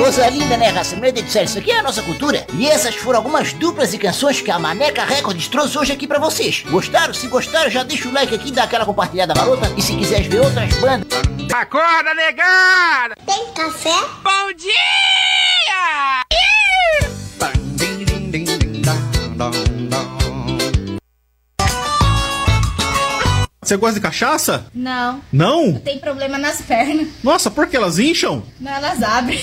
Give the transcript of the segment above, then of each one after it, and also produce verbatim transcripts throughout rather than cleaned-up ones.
Coisa linda, né, raça? Meu Deus do céu, isso aqui é a nossa cultura. E essas foram algumas duplas e canções que a Maneca Records trouxe hoje aqui pra vocês. Gostaram? Se gostaram, já deixa o like aqui, dá aquela compartilhada marota. E se quiser ver outras bandas... Acorda, negada! Tem café? Bom dia! Você gosta de cachaça? Não. Não? Eu tenho problema nas pernas. Nossa, por que elas incham? Não, elas abrem.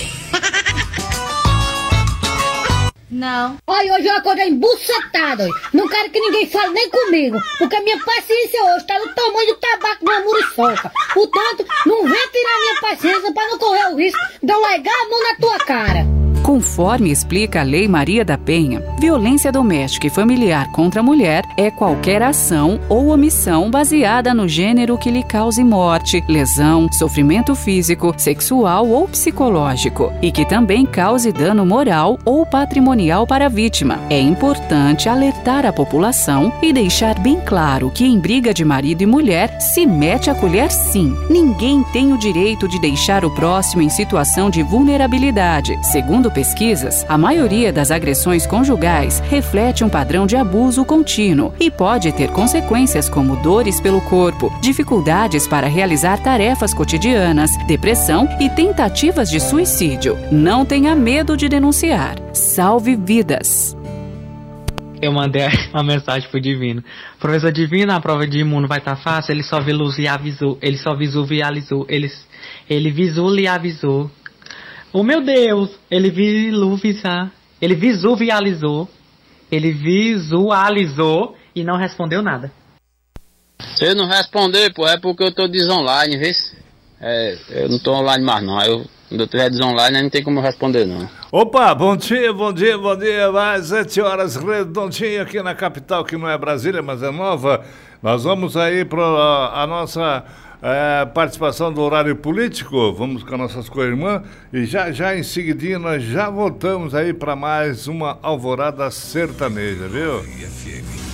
Não. Olha, hoje eu acordei embucetada. Não quero que ninguém fale nem comigo, porque a minha paciência hoje tá no tamanho do tabaco de uma muriçoca. Portanto, não vem tirar minha paciência pra não correr o risco de eu largar a mão na tua cara. Conforme explica a Lei Maria da Penha, violência doméstica e familiar contra a mulher é qualquer ação ou omissão baseada no gênero que lhe cause morte, lesão, sofrimento físico, sexual ou psicológico e que também cause dano moral ou patrimonial para a vítima. É importante alertar a população e deixar bem claro que em briga de marido e mulher se mete a colher sim. Ninguém tem o direito de deixar o próximo em situação de vulnerabilidade. Segundo pesquisas, a maioria das agressões conjugais reflete um padrão de abuso contínuo e pode ter consequências como dores pelo corpo, dificuldades para realizar tarefas cotidianas, depressão e tentativas de suicídio. Não tenha medo de denunciar. Salve vidas! Eu mandei uma mensagem pro Divino. Professor Divino, a prova de imuno vai estar tá fácil, ele só visualizou, ele só visualizou, ele, ele visualizou. Oh meu Deus, ele visualizou, ele visualizou, ele visualizou e não respondeu nada. Se eu não responder, pô, é porque eu tô desonline, vê? É, eu não tô online mais não, eu, quando eu tiver desonline não tem como eu responder não. Opa, bom dia, bom dia, bom dia, mais sete horas redondinho aqui na capital, que não é Brasília, mas é Nova. Nós vamos aí para a, a nossa... É, participação do horário político, vamos com as nossas co-irmãs e já, já em seguidinho nós já voltamos aí para mais uma alvorada sertaneja, viu?